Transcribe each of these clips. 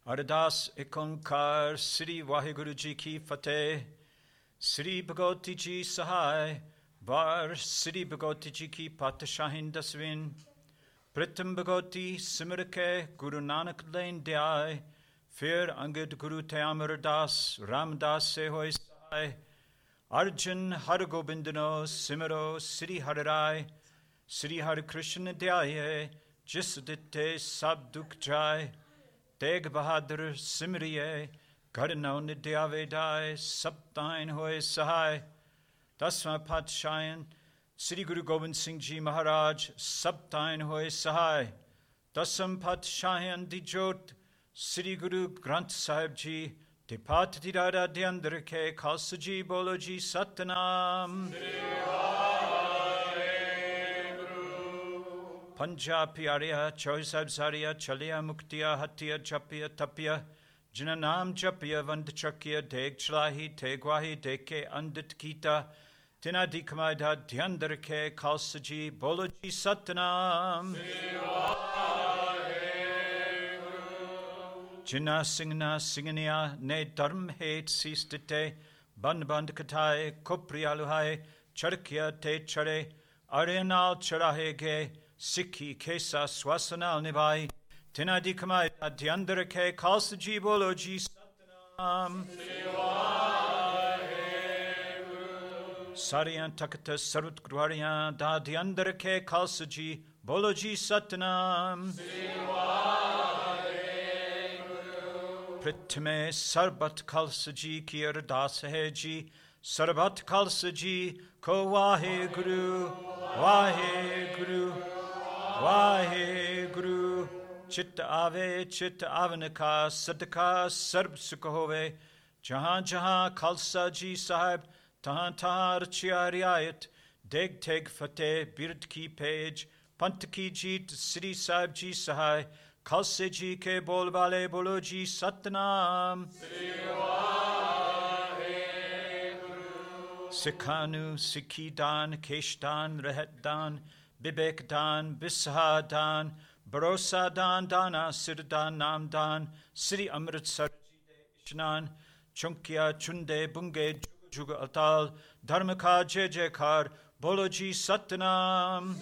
Ardas ikonkar Sri Waheguru Ji ki fateh. Sri Bhagoti Ji sahai. Bar Sri Bhagoti Ji ki patashahin dasvin. Pritam Bhagoti Simirake Guru Nanak Lain Dhyai. Fir Angad Guru Tayamar Das Ramdas Se Hoy Sahai. Arjun Har Gobindano Simiro Sri Harirai. Sri Har Krishna Dhyaye Jis Ditte Sab Dukh Jai. Teg Bahadur Simriye Garnau Nidya Vedai Saptain Hoy Sahai. Dasma Patshayan Sri Guru Gobind Singh Ji Maharaj Saptain Hoy Sahai. Dasam Patshayan Dijot Sri Guru Granth Sahib Ji Dipat Didada Dyandar Ke Khalsa Ji Bolo Ji Satnam. Panja Pyarya Choisab Zarya Chalya Muktiya Hatya Chapya Tapya Jinanam Japya Vandchakya Deg Chlahi Tegwahi Deke Andit Kita Tina Dikamaida Dyandar Ke Khalsa Ji Bolo Ji Satnam. Jina Singna Singania Ne Dharm Het Sistite Band Katai Koprialuhai Charkya Te Chare Aryanal Charahege Sikhi Kesa Swasanal Nivai Tinadi Kamai Adyandara Ke Khalsa Ji Bolo Ji Satnam. Saryan Takata Sarut Gruaryan Da Dyandara Ke Khalsa Ji Bolo Ji Satnam. Pritme Sarbat Khalsa Ji Ki Ardas Hai Ji Sarbat Khalsa Ji Ko Wahe Guru Wahe Guru Wahe Guru. Chitta Ave Chitta Avanaka Sadaka Sarb Sukhove Jahan Jahan Khalsa Ji Sahib Tahan Tahar Chiariyat Deg Teg Fateh Bird Ki Page Pant Ki Jeet Sri Sahib Ji Sahai Khalsa Ji Ke Bol Vale Bolo Ji Satnam. Sikhanu Sikhi Dan Kesh Dan Rehet Dan Bibek Dan Bisha Dan Barosa Dan Dana Sirdan Nam Dan Sri Amritsar Ishnan Chunkya Chunde Bunge Juga Atal Dharmaka Jekar Bolo Ji Satnam.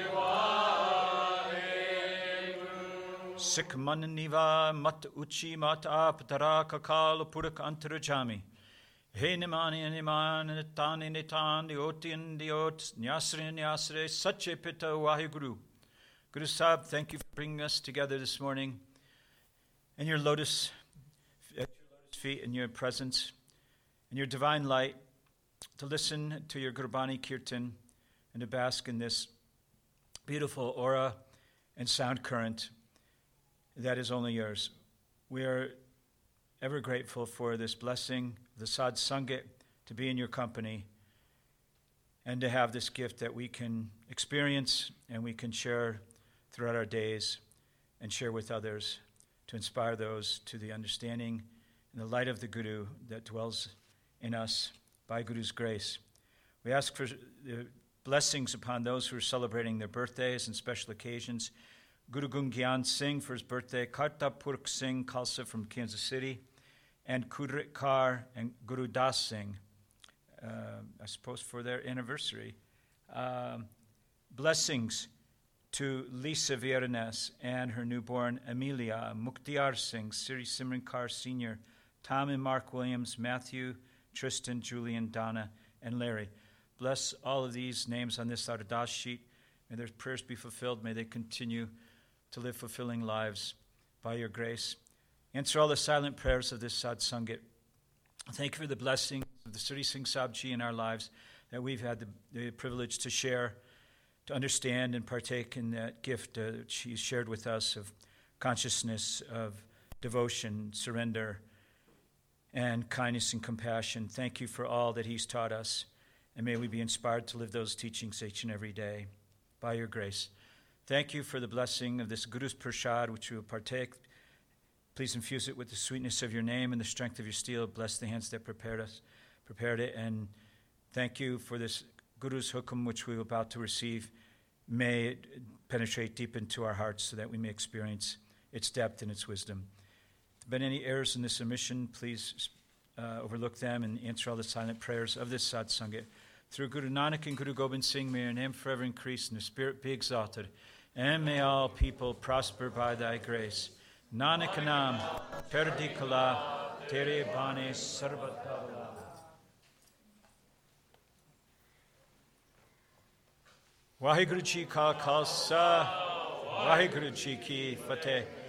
Sikh Manniva Mat Uchi Mat Ap Dara Kakal Purak Antarajami. He Nimani Niman Nitani Nitan Diotian Diot Nyasri Nyasre Sache Pita Waheguru. Guru Sahib, thank you for bringing us together this morning in your lotus feet, in your presence, in your divine light, to listen to your Gurbani Kirtan and to bask in this beautiful aura and sound current that is only yours. We are ever grateful for this blessing, the Sad Sangat, to be in your company and to have this gift that we can experience and we can share throughout our days and share with others to inspire those to the understanding and the light of the Guru that dwells in us by Guru's grace. We ask for the blessings upon those who are celebrating their birthdays and special occasions. Guru Gungyan Singh for his birthday, Karta Purk Singh Khalsa from Kansas City, and Kudrit Kaur and Guru Das Singh, I suppose for their anniversary. Blessings to Lisa Viernes and her newborn Amelia, Mukhtiar Singh, Siri Simran Kaur Sr., Tom and Mark Williams, Matthew, Tristan, Julian, Donna, and Larry. Bless all of these names on this Ardas sheet. May their prayers be fulfilled. May they continue to live fulfilling lives by your grace. Answer all the silent prayers of this Sad Sangat. Thank you for the blessing of the Sri Singh Sahib Ji in our lives that we've had the privilege to share, to understand and partake in that gift that she's shared with us of consciousness, of devotion, surrender, and kindness and compassion. Thank you for all that he's taught us, and may we be inspired to live those teachings each and every day by your grace. Thank you for the blessing of this Guru's Prashad, which we will partake. Please infuse it with the sweetness of your name and the strength of your steel. Bless the hands that prepared it, and thank you for this Guru's Hukum, which we are about to receive. May it penetrate deep into our hearts so that we may experience its depth and its wisdom. If there have been any errors in this omission, please overlook them and answer all the silent prayers of this satsanga. Through Guru Nanak and Guru Gobind Singh, may your name forever increase and your spirit be exalted. And may all people prosper by thy grace. Nanak Naam, Perdi Kala, Tere Bane Sarvatala. Waheguru Ji Ka Khalsa, Waheguru Ji Ki Fateh.